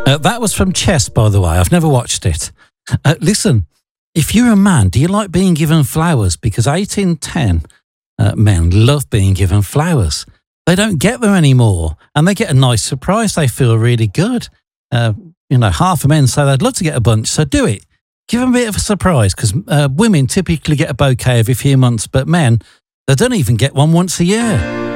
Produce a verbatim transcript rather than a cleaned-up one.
Uh, that was from Chess, by the way. I've never watched it. Uh, listen, if you're a man, do you like being given flowers? Because eight in ten uh, men love being given flowers. They don't get them anymore, and they get a nice surprise. They feel really good. Uh, you know, half of men say they'd love to get a bunch, so do it. Give them a bit of a surprise, because uh, women typically get a bouquet every few months, but men, they don't even get one once a year.